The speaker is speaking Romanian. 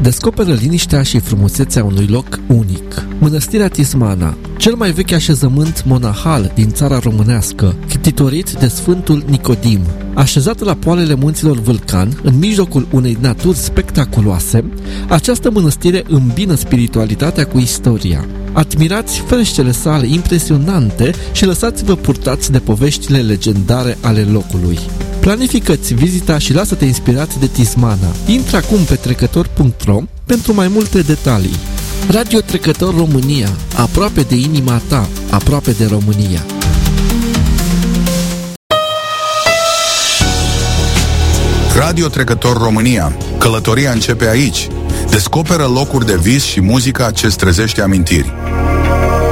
descoperă liniștea și frumusețea unui loc unic. Mănăstirea Tismana, cel mai vechi așezământ monahal din țara românească, chititorit de Sfântul Nicodim. Așezată la poalele munților Vâlcan, în mijlocul unei naturi spectaculoase, această mănăstire îmbină spiritualitatea cu istoria. Admirați fereștele sale impresionante și lăsați-vă purtați de poveștile legendare ale locului. Planifică-ți vizita și lasă-te inspirați de Tismana. Intră acum pe trecător.ro pentru mai multe detalii. Radio Trecător România, aproape de inima ta, aproape de România. Radio Trecător România. Călătoria începe aici. Descoperă locuri de vis și muzica ce-ți trezește amintiri.